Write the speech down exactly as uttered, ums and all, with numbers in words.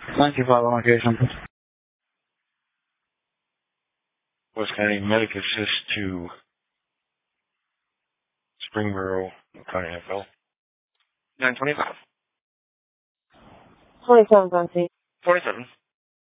Thank you, Father Location. West County Medic Assist to Springboro County F L. nine twenty-five. twenty-seven, Fancy. forty-seven.